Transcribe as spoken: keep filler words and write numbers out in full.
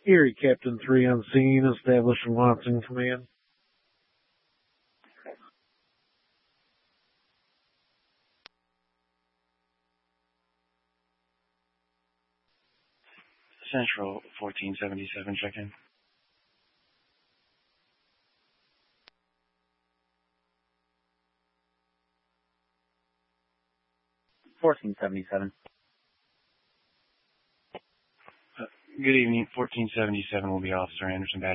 Erie, Captain three on scene, establish Watson command. Central fourteen seventy-seven, check in. fourteen seventy-seven. Uh, good evening, fourteen seventy-seven will be Officer Anderson,